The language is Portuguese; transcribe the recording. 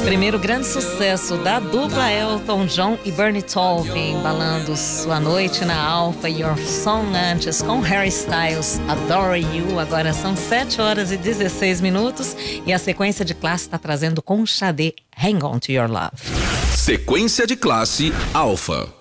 Primeiro grande sucesso da dupla Elton John e Bernie Taupin, embalando sua noite na Alpha. Your Song antes com Harry Styles, Adore You. Agora são 7h16 e a sequência de classe está trazendo com Xadê, Hang On To Your Love. Sequência de classe Alpha.